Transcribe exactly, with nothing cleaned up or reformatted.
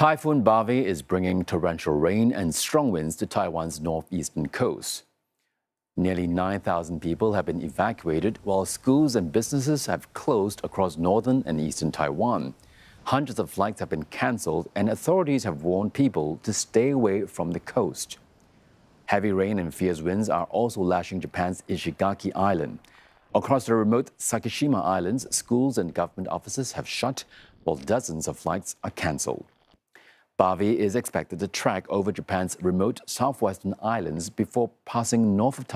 Typhoon Bavie is bringing torrential rain and strong winds to Taiwan's northeastern coast. Nearly nine thousand people have been evacuated, while schools and businesses have closed across northern and eastern Taiwan. Hundreds of flights have been cancelled, and authorities have warned people to stay away from the coast. Heavy rain and fierce winds are also lashing Japan's Ishigaki Island. Across the remote Sakishima Islands, schools and government offices have shut, while dozens of flights are cancelled. Bavie is expected to track over Japan's remote southwestern islands before passing north of Taiwan.